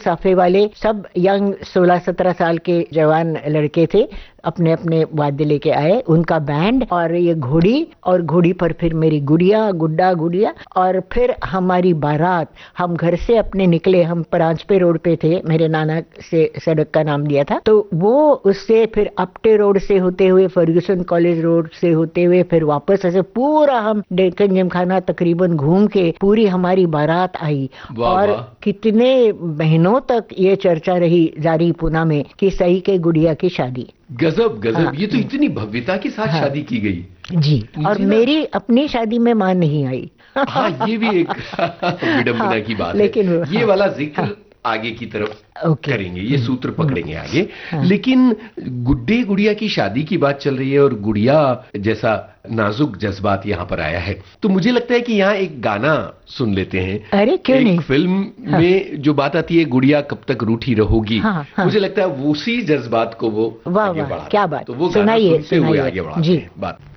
साफे वाले सब यंग 16-17 साल के जवान लड़के थे, अपने अपने वाद्य लेके आए, उनका बैंड और ये घोड़ी, और घोड़ी पर फिर मेरी गुड़िया, गुड्डा गुड़िया, और फिर हमारी बारात। हम घर से अपने निकले, हम परांजपे रोड पे थे, मेरे नाना से सड़क का नाम दिया था, तो वो उससे फिर अपटे रोड से होते हुए, फर्ग्यूसन कॉलेज रोड से होते हुए, फिर वापस ऐसे पूरा हम डेक्कन जिमखाना तकरीबन घूम के पूरी हमारी बारात आई। और कितने महीनों तक ये चर्चा रही जारी पूना में कि सई के गुड़िया की शादी। गजब गजब। हाँ, ये तो इतनी भव्यता के साथ शादी की गई जी। और मेरी अपनी शादी में मां नहीं आई। हाँ, ये भी एक विडंबना की बात लेकिन है। ये वाला जिक्र आगे की तरफ करेंगे, ये सूत्र पकड़ेंगे आगे। लेकिन गुड्डे गुड़िया की शादी की बात चल रही है और गुड़िया जैसा नाजुक जज्बात यहाँ पर आया है, तो मुझे लगता है कि यहाँ एक गाना सुन लेते हैं। अरे क्यों नहीं। फिल्म में जो बात आती है, गुड़िया कब तक रूठी रहोगी, मुझे लगता है उसी जज्बात को वो आगे बढ़ा। क्या बात, तो वो गाना सुनते हुए आगे बढ़ाते हैं बात।